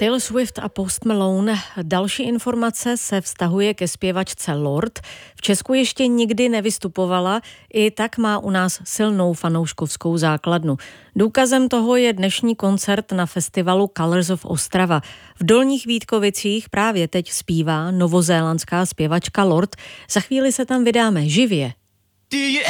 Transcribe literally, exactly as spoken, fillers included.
Taylor Swift a Post Malone. Další informace se vztahuje ke zpěvačce Lorde. V Česku ještě nikdy nevystupovala, i tak má u nás silnou fanouškovskou základnu. Důkazem toho je dnešní koncert na festivalu Colors of Ostrava. V Dolních Vítkovicích právě teď zpívá novozélandská zpěvačka Lorde. Za chvíli se tam vydáme živě.